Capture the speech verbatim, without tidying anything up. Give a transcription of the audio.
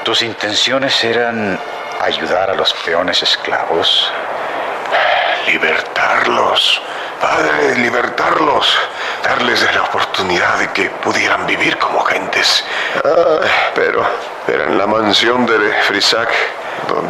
¿Tus intenciones eran ayudar a los peones esclavos? Libertarlos, padre, libertarlos. Darles la oportunidad de que pudieran vivir como gentes. Ah, pero, pero en la mansión de Frisac, donde